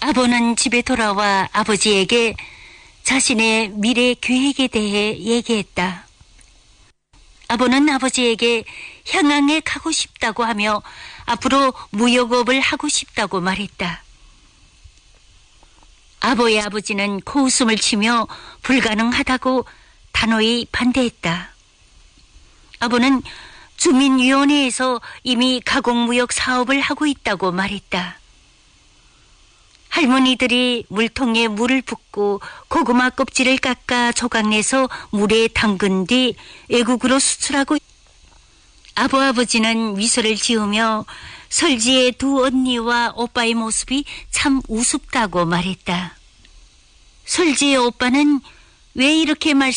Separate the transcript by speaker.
Speaker 1: 아버는 집에 돌아와 아버지에게 자신의 미래 계획에 대해 얘기했다. 아버는 아버지에게 향항에 가고 싶다고 하며 앞으로 무역업을 하고 싶다고 말했다. 아버의 아버지는 코웃음을 치며 불가능하다고 단호히 반대했다. 아버는 주민위원회에서 이미 가공무역 사업을 하고 있다고 말했다. 할머니들이 물통에 물을 붓고 고구마 껍질을 깎아 조각내서 물에 담근 뒤 외국으로 수출하고 아버지는 미소를 지으며 설지의 두 언니와 오빠의 모습이 참 우습다고 말했다. 설지의 오빠는 왜 이렇게